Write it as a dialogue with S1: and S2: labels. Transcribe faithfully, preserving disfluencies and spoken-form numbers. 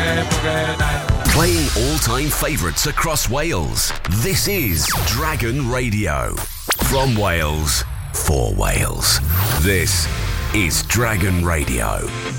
S1: boogie, boogie night.
S2: Playing all-time favourites across Wales. This is Dragon Radio. From Wales, for Wales. This is Dragon Radio.